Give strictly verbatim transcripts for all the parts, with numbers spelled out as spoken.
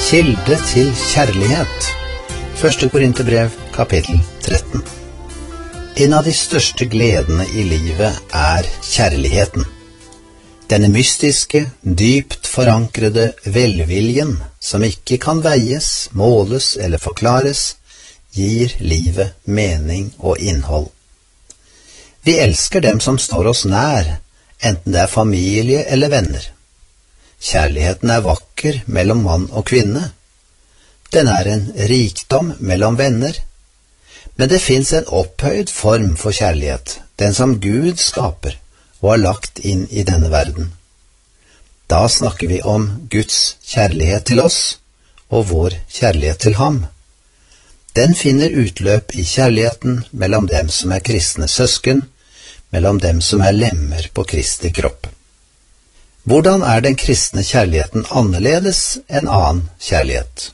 Kilde til kjærlighet. Første Korinterbrev, kapittel tretten. En av de største gledene i livet er kjærligheten. Denne mystiske, dypt forankrede velviljen, som ikke kan veies, måles eller forklares, gir livet mening og innhold. Vi elsker dem som står oss nær, enten det er familie eller venner. Kjærligheten er vakker mellom mann og kvinne. Den er en rikdom mellom venner. Men det finnes en opphøyd form for kjærlighet, den som Gud skaper og har lagt inn i denne verden. Da snakker vi om Guds kjærlighet til oss og vår kjærlighet til ham. Den finner utløp i kjærligheten mellom dem som er kristne søsken, mellom dem som er lemmer på Kristi kropp. Hvordan er den kristne kjærligheten annerledes enn annen kjærlighet?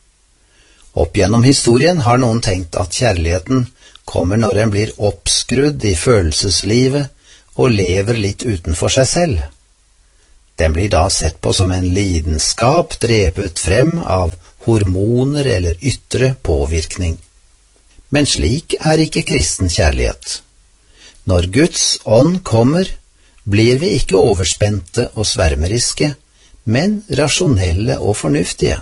Opp gjennom historien har noen tenkt at kjærligheten kommer når en blir oppskrudd i følelseslivet og lever litt utenfor seg selv. Den blir da sett på som en lidenskap drevet frem av hormoner eller ytre påvirkning. Men slik er ikke kristen kjærlighet. Når Guds ånd kommer, blir vi ikke overspente og svermeriske, men rasjonelle og fornuftige.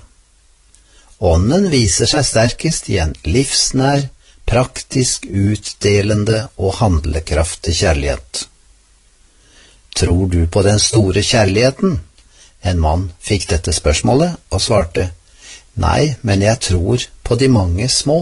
Ånden viser seg sterkest i en livsnær, praktisk utdelende og handlekraftig kjærlighet. Tror du på den store kjærligheten? En mann fikk dette spørsmålet og svarte, nei, men jeg tror på de mange små.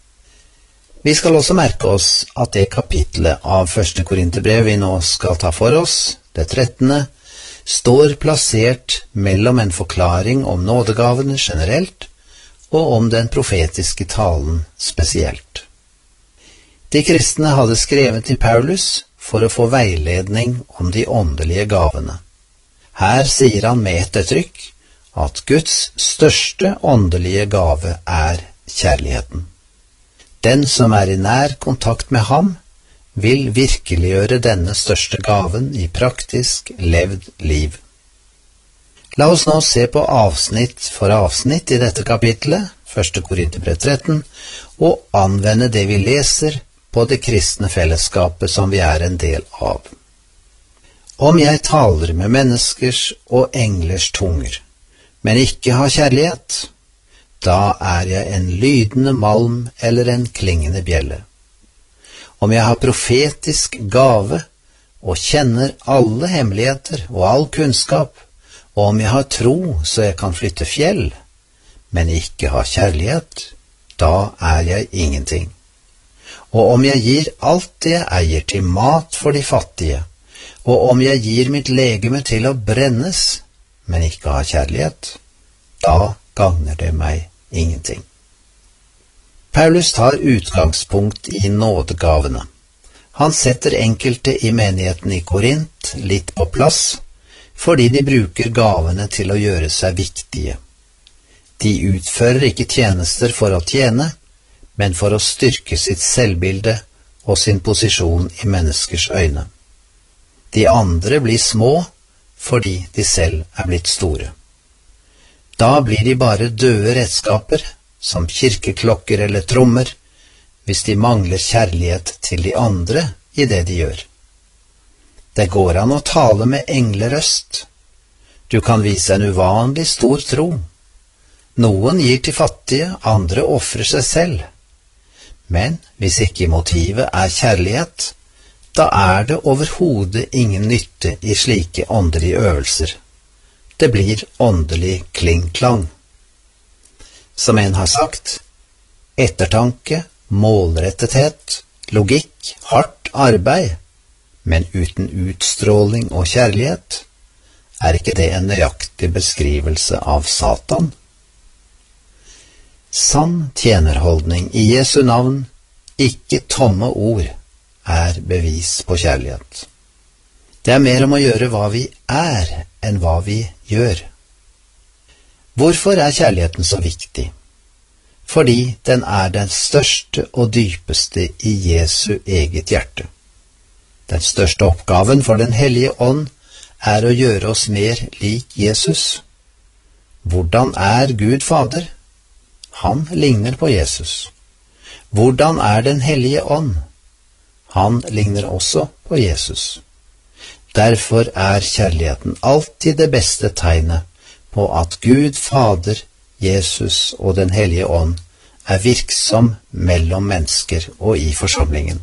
Vi skal også merke oss at det kapitlet av Første Korinterbrev vi nå skal ta for oss, det trettende, står plassert mellom en forklaring om nådegavene generelt og om den profetiske talen spesielt. De kristne hadde skrevet til Paulus for å få veiledning om de åndelige gavene. Her sier han med ettertrykk at Guds største åndelige gave er kjærligheten. Den som er i nær kontakt med ham, vil virkeliggjøre denne største gaven i praktisk levd liv. La oss nå se på avsnitt for avsnitt i dette kapitlet, Første Korinterbrev tretten, og anvende det vi leser på det kristne fellesskapet som vi er en del av. Om jeg taler med menneskers og englers tunger, men ikke har kjærlighet, da er jeg en lydende malm eller en klingende bjelle. Om jeg har profetisk gave og kjenner alle hemmeligheter og all kunnskap, og om jeg har tro så jeg kan flytte fjell, men ikke har kjærlighet, da er jeg ingenting. Og om jeg gir alt det jeg eier til mat for de fattige, og om jeg gir mitt legeme til å brennes, men ikke har kjærlighet, da gagner det meg ingenting. Paulus tar utgangspunkt i nådegavene. Han setter enkelte i menigheten i Korint litt på plass, fordi de bruker gavene til å gjøre seg viktige. De utfører ikke tjenester for å tjene, men for å styrke sitt selvbilde og sin posisjon i menneskers øyne. De andre blir små fordi de selv er blitt store. Da blir de bare døde redskaper, som kirkeklokker eller trommer, hvis de mangler kjærlighet til de andre i det de gjør. Det går an å tale med englerøst. Du kan vise en uvanlig stor tro. Noen gir til fattige, andre offrer seg selv. Men hvis ikke motivet er kjærlighet, da er det overhodet ingen nytte i slike åndelige øvelser. Det blir åndelig kling-klang. Som en har sagt, ettertanke, målrettethet, logikk, hardt arbeid, men uten utstråling og kjærlighet, er ikke det en nøyaktig beskrivelse av Satan? Sann tjenerholdning i Jesu navn, ikke tomme ord, er bevis på kjærlighet. Det er mer om å gjøre hva vi er, enn hva vi gjør. Hvorfor er kjærligheten så viktig? Fordi den er den største og dypeste i Jesu eget hjerte. Den største oppgaven for Den hellige ånd er å gjøre oss mer lik Jesus. Hvordan er Gud Fader? Han ligner på Jesus. Hvordan er den hellige ånd? Han ligner også på Jesus. Derfor er kjærligheten alltid det beste tegnet på at Gud Fader, Jesus og den hellige ånd er virksom mellom mennesker og i forsamlingen.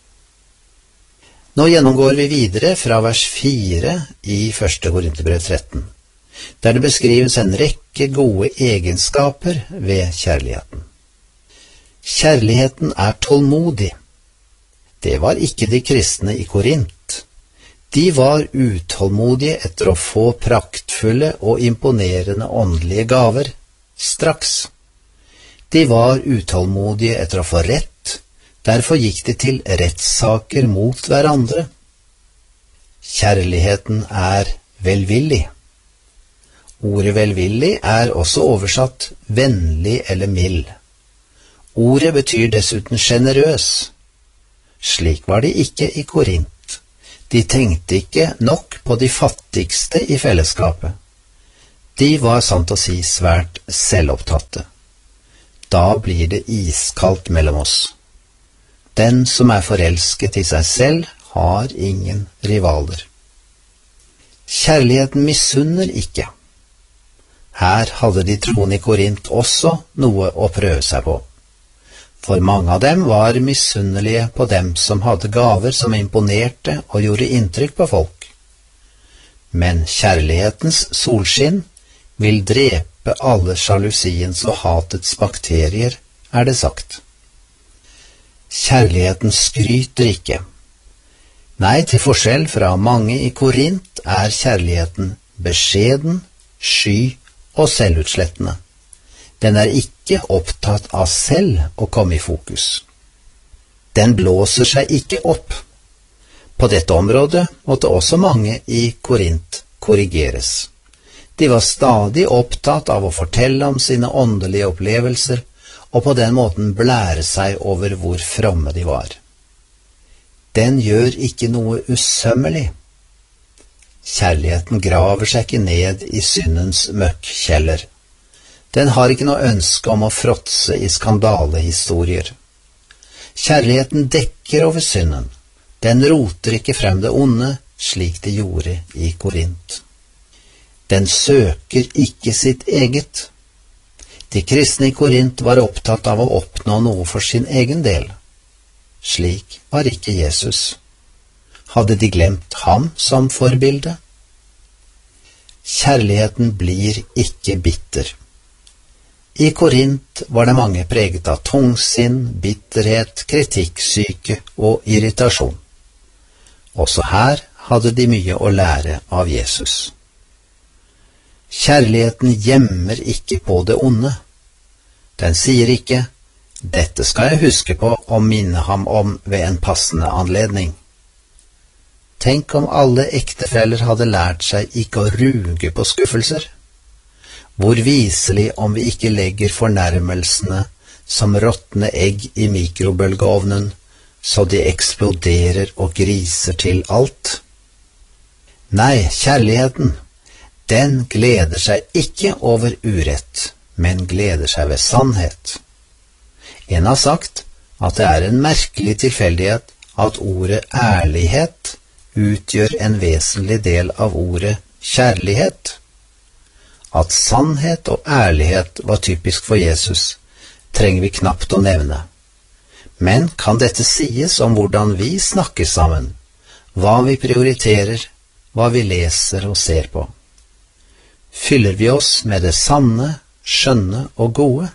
Nå gjennomgår vi videre fra vers fire i første Korinterbrev tretten, der det beskrives en rekke gode egenskaper ved kjærligheten. Kjærligheten er tålmodig. Det var ikke de kristne i Korint. De var utålmodige etter å få praktfulle og imponerende åndelige gaver straks. De var utålmodige etter å få rett, derfor gikk de til rettssaker mot hverandre. Kjærligheten er velvillig. Ordet velvillig er også oversatt vennlig eller mild. Ordet betyr dessuten generøs. Slik var det ikke i Korint. De tenkte ikke nok på de fattigste i fellesskapet. De var sant å si svært selvopptatte. Da blir det iskaldt mellom oss. Den som er forelsket i seg selv, har ingen rivaler. Kjærligheten misunner ikke. Her hadde de troende i Korint også noe å prøve seg på. For mange av dem var misunnelige på dem som hadde gaver som imponerte og gjorde inntrykk på folk. Men kjærlighetens solskinn vil drepe alle sjalusiens og hatets bakterier, er det sagt. Kjærligheten skryter ikke. Nei, til forskjell fra mange i Korint er kjærligheten beskjeden, sky og selvutslettende. Den er ikke opptatt av selv å komme i fokus. Den blåser seg ikke opp. På dette området måtte også mange i Korint korrigeres. De var stadig opptatt av å fortelle om sine åndelige opplevelser, og på den måten blære seg over hvor fromme de var. Den gjør ikke noe usømmelig. Kjærligheten graver seg ikke ned i syndens møkkjeller. Den har ikke noe ønske om å fråtse i skandalehistorier. Kjærligheten dekker over synden. Den roter ikke frem det onde, slik de gjorde i Korint. Den søker ikke sitt eget. De kristne i Korint var opptatt av å oppnå noe for sin egen del. Slik var ikke Jesus. Hadde de glemt ham som forbilde? Kjærligheten blir ikke bitter. I Korint var det mange preget av tungsinn, bitterhet, kritikksyke og irritasjon. Også her hadde de mye å lære av Jesus. Kjærligheten gjemmer ikke på det onde. Den sier ikke, dette skal jeg huske på og minne ham om ved en passende anledning. Tenk om alle ektefeller hadde lært seg ikke å ruge på skuffelser. Hvor viselig om vi ikke legger fornærmelsene som råtne egg i mikrobølgeovnen, så de eksploderer og griser til alt. Nei, kjærligheten, den gleder seg ikke over urett, men gleder seg ved sannhet. En har sagt at det er en merkelig tilfeldighet at ordet ærlighet utgjør en vesentlig del av ordet kjærlighet. At sannhet og ærlighet var typisk for Jesus, trenger vi knapt å nevne. Men kan dette sies om hvordan vi snakker sammen, hva vi prioriterer, hva vi leser og ser på? Fyller vi oss med det sanne, skjønne og gode?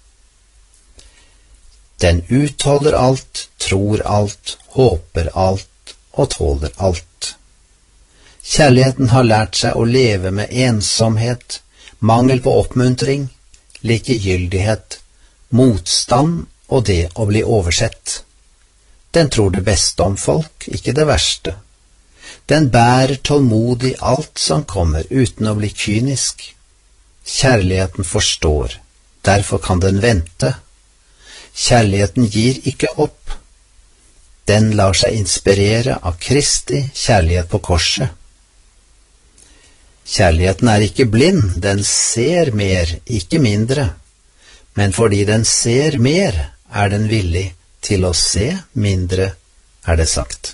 Den utholder alt, tror alt, håper alt og tåler alt. Kjærligheten har lært seg å leve med ensomhet, mangel på oppmuntring, likegyldighet, motstand og det å bli oversett. Den tror det beste om folk, ikke det verste. Den bærer tålmodig alt som kommer uten å bli kynisk. Kjærligheten forstår, derfor kan den vente. Kjærligheten gir ikke opp. Den lar seg inspirere av Kristi kjærlighet på korset. Kjærligheten er ikke blind, den ser mer, ikke mindre. Men fordi den ser mer, er den villig til å se mindre, er det sagt.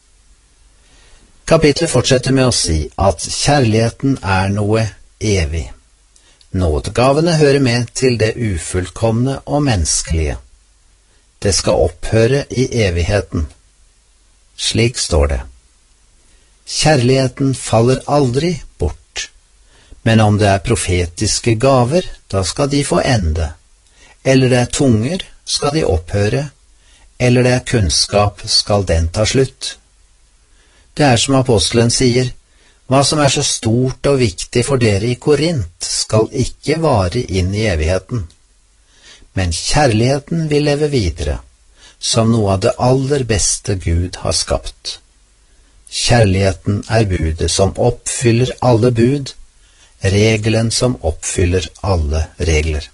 Kapitlet fortsetter med å si at kjærligheten er noe evig. Nådegavene hører med til det ufullkomne og menneskelige. Det skal opphøre i evigheten. Slik står det. Kjærligheten faller aldri bort. Men om det er profetiske gaver, da skal de få ende. Eller det er tunger, skal de opphøre. Eller det er kunnskap, skal den ta slutt. Det er som apostelen sier, hva som er så stort og viktig for dere i Korint, skal ikke vare inn i evigheten. Men kjærligheten vil leve videre, som noe av det aller beste Gud har skapt. Kjærligheten er budet som oppfyller alle bud, regelen som oppfyller alle regler.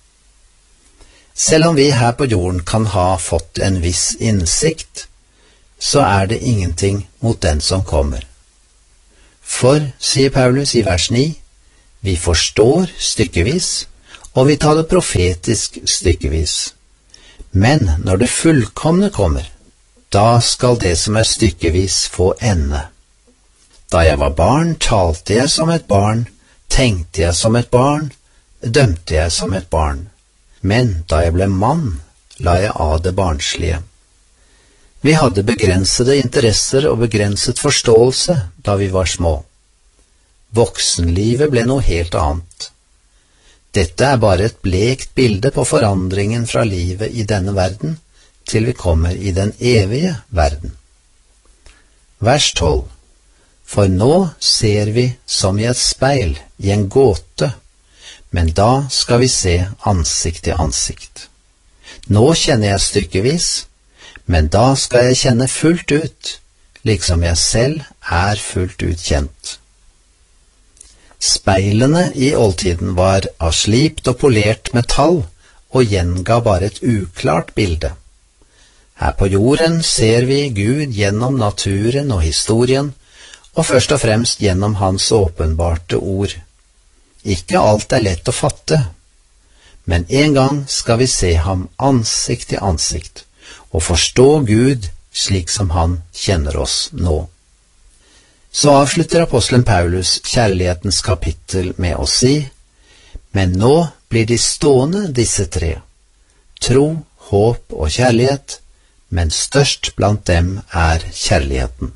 Selv om vi her på jorden kan ha fått en viss innsikt, så er det ingenting mot den som kommer. For, sier Paulus i vers ni, vi forstår stykkevis, og vi taler profetisk stykkevis. Men når det fullkomne kommer, da skal det som er stykkevis få ende. Da jeg var barn, talte jeg som et barn, tenkte jeg som et barn, dømte jeg som et barn. Men da jeg ble mann, la jeg av det barnslige. Vi hadde begrensede interesser og begrenset forståelse da vi var små. Voksenlivet ble noe helt annet. Dette er bare et blekt bilde på forandringen fra livet i denne verden til vi kommer i den evige verden. Vers tolv. For nå ser vi som i et speil, i en gåte, men da skal vi se ansikt til ansikt. Nå kjenner jeg stykkevis, men da skal jeg kjenne fullt ut, liksom jeg selv er fullt ut kjent. Speilene i oldtiden var av slipt og polert metall og gjenga bare et uklart bilde. Her på jorden ser vi Gud gjennom naturen og historien, og først og fremst gjennom hans åpenbarte ord. Ikke alt er lett å fatte, men en gang skal vi se ham ansikt til ansikt, og forstå Gud slik som han kjenner oss nå. Så avslutter apostelen Paulus kjærlighetens kapittel med å si, men nå blir de stående disse tre, tro, håp og kjærlighet, men størst blant dem er kjærligheten.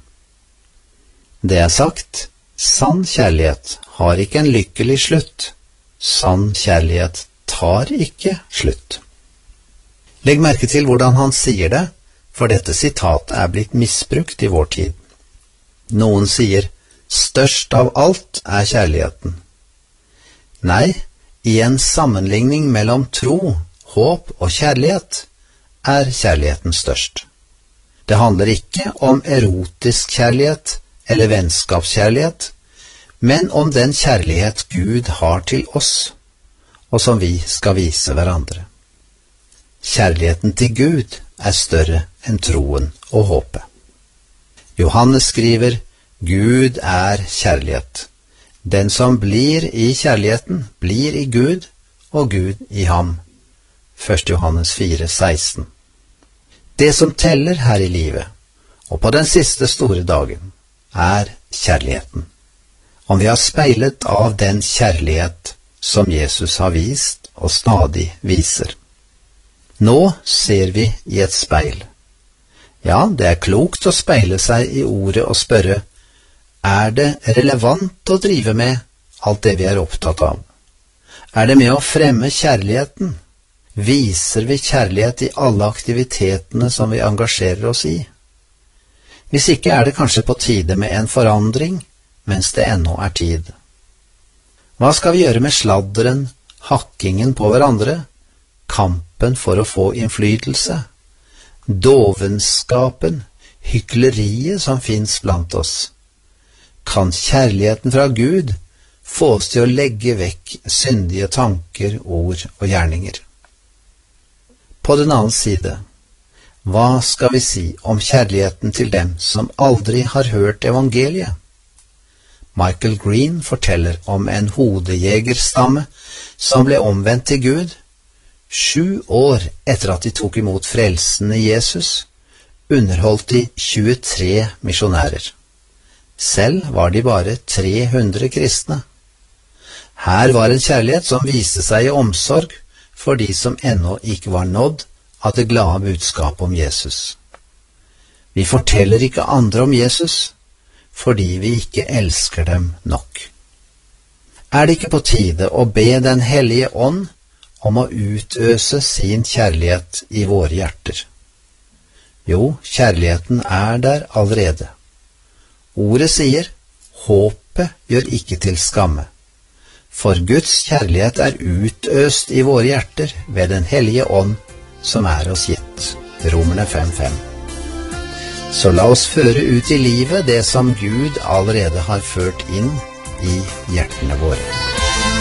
Det er sagt, sann kjærlighet har ikke en lykkelig slutt, sann kjærlighet tar ikke slutt. Legg merke til hvordan han sier det, for dette sitatet er blitt misbrukt i vår tid. Noen sier, størst av alt er kjærligheten. Nei, i en sammenligning mellom tro, håp og kjærlighet er kjærligheten størst. Det handler ikke om erotisk kjærlighet eller vennskapskjærlighet, men om den kjærlighet Gud har til oss, og som vi skal vise hverandre. Kjærligheten til Gud er større enn troen og håpet. Johannes skriver, Gud er kjærlighet. Den som blir i kjærligheten, blir i Gud, og Gud i ham. første Johannes fire seksten. Det som teller her i livet, og på den siste store dagen, er kjærligheten. Om vi har speilet av den kjærlighet som Jesus har vist og stadig viser. Nå ser vi i et speil. Ja, det er klokt å speile seg i ordet og spørre, er det relevant å drive med alt det vi er opptatt av? Er det med å fremme kjærligheten? Viser vi kjærlighet i alle aktivitetene som vi engasjerer oss i? Hvis ikke er det kanskje på tide med en forandring, mens det ennå er tid. Hva skal vi gjøre med sladderen, hakkingen på hverandre, kampen for å få innflytelse, dovenskapen, hykleriet som finnes blant oss? Kan kjærligheten fra Gud få oss til å legge vekk syndige tanker, ord og gjerninger? På den annen side, hva skal vi si om kjærligheten til dem som aldri har hørt evangeliet? Michael Green forteller om en hodejegerstamme som ble omvendt til Gud sju år etter at de tok imot frelsen i Jesus. Underholdt de tjuetre misjonærer. Selv var de bare tre hundre kristne. Her var en kjærlighet som viste seg i omsorg for de som ennå ikke var nådd av det glade budskapet om Jesus. Vi forteller ikke andre om Jesus fordi vi ikke elsker dem nok. Er det ikke på tide å be Den hellige ånd om å utøse sin kjærlighet i våre hjerter? Jo, kjærligheten er der allerede. Ordet sier, håpet gjør ikke til skamme. For Guds kjærlighet er utøst i våre hjerter ved Den hellige ånd som er oss gitt. Romerne fem fem. Så la oss føre ut i livet det som Gud allerede har ført inn i hjertene våre.